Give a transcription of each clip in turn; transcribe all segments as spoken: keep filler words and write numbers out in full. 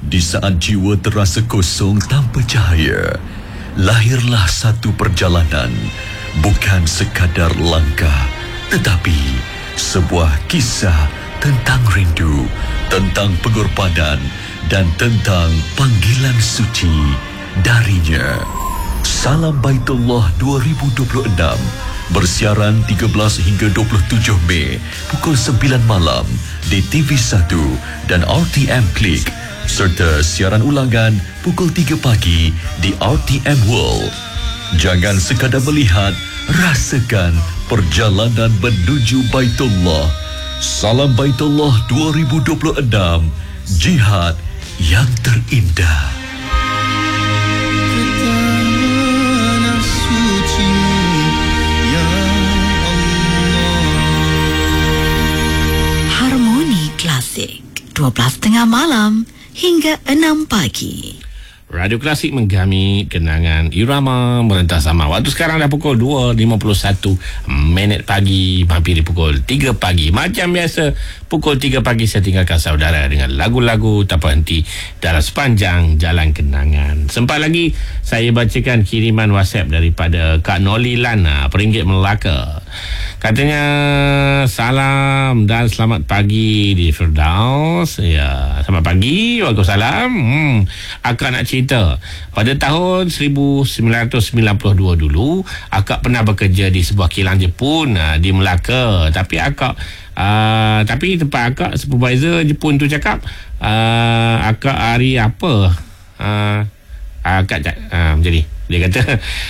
Di saat jiwa terasa kosong tanpa cahaya, lahirlah satu perjalanan, bukan sekadar langkah, tetapi sebuah kisah tentang rindu, tentang pengorbanan, dan tentang panggilan suci darinya. Salam Baitullah dua ribu dua puluh enam bersiaran tiga belas hingga dua puluh tujuh Mei pukul sembilan malam di T V satu dan R T M Klik, serta siaran ulangan pukul tiga pagi di R T M World. Jangan sekadar melihat, rasakan perjalanan menuju Baitullah. Salam Baitullah dua ribu dua puluh enam, jihad yang terindah. Harmoni Klasik, dua belas tiga puluh malam hingga enam pagi. Radio Klasik menggami kenangan irama merentas sama. Waktu sekarang dah pukul dua lima puluh satu minit pagi, hampir di pukul tiga pagi. Macam biasa, pukul tiga pagi saya tinggalkan saudara dengan lagu-lagu tak berhenti dalam sepanjang jalan kenangan. Sempat lagi saya bacakan kiriman WhatsApp daripada Kak Noli Lana, Peringgit Melaka. Katanya, salam dan selamat pagi di Firdaus. Ya, selamat pagi. Waalaikumsalam. Hmm, akak nak cerita. Pada tahun seribu sembilan ratus sembilan puluh dua dulu, akak pernah bekerja di sebuah kilang Jepun uh, di Melaka. Tapi akak uh, tapi tempat akak supervisor Jepun tu cakap, uh, akak hari apa? Uh, akak uh, jadi dia kata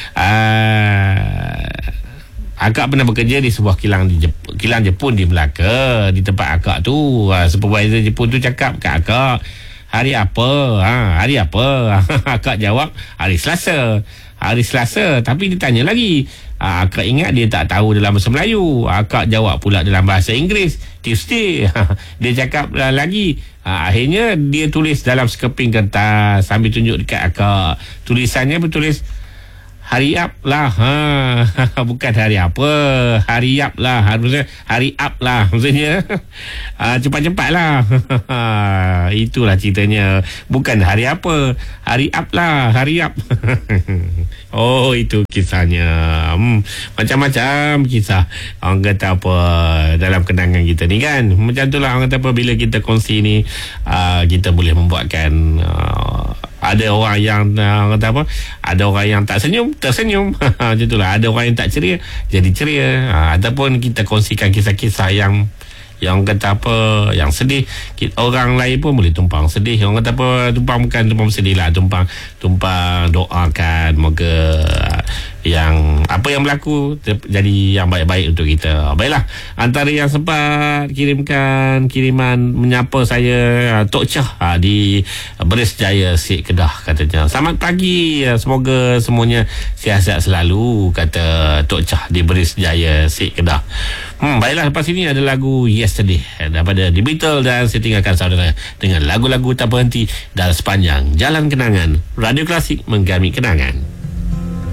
uh, akak pernah bekerja di sebuah kilang di Jep- kilang Jepun di Melaka. Di tempat akak tu, uh, supervisor Jepun tu cakap kat akak, hari apa? Ha, hari apa? Akak jawab, hari Selasa. Hari Selasa. Tapi dia tanya lagi. Uh, akak ingat dia tak tahu dalam bahasa Melayu. Akak jawab pula dalam bahasa Inggeris, Tuesday. Dia cakap lagi. Uh, akhirnya dia tulis dalam sekeping kertas sambil tunjuk dekat akak. Tulisannya bertulis, hari up lah, ha. Bukan hari apa, hari up lah, harusnya hari up lah, maksudnya uh, cepat-cepat lah. Itulah ceritanya, bukan hari apa, hari up lah, hari up. Oh, itu kisahnya. hmm, Macam-macam kisah orang kata apa dalam kenangan kita ni kan. Macam tu lah orang kata apa, bila kita kongsi ni, uh, kita boleh membuatkan uh, ada orang yang uh, kata apa, ada orang yang tak senyum, tersenyum. Macam itulah. Ada orang yang tak ceria, jadi ceria. uh, Ataupun kita kongsikan kisah-kisah yang yang kata apa, yang sedih, kita, orang lain pun boleh tumpang sedih. Orang kata apa, tumpang bukan tumpang sedih lah, tumpang tumpang doakan moga yang apa yang berlaku jadi yang baik-baik untuk kita. Baiklah, antara yang sempat kirimkan kiriman menyapa saya, Tok Chah di Beris Jaya, Sik Kedah, katanya selamat pagi, semoga semuanya sihat-sihat selalu, kata Tok Chah di Beris Jaya, Sik Kedah. Hmm, baiklah, lepas ini ada lagu Yesterday daripada The Beatles, dan saya tinggalkan saudara dengan lagu-lagu tak berhenti dalam sepanjang jalan kenangan. Radio Klasik menggami kenangan.